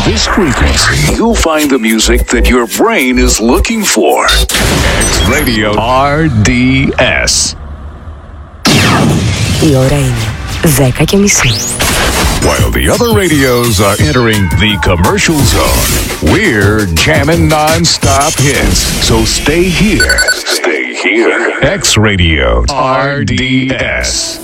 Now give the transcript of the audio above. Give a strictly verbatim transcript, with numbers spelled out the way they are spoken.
this frequency, you'll find the music that your brain is looking for. X Radio αρ ντι ες. Η ώρα είναι δέκα και μισή. While the other radios are entering the commercial zone, we're jamming non-stop hits. So stay here. Stay here. X Radio αρ ντι ες.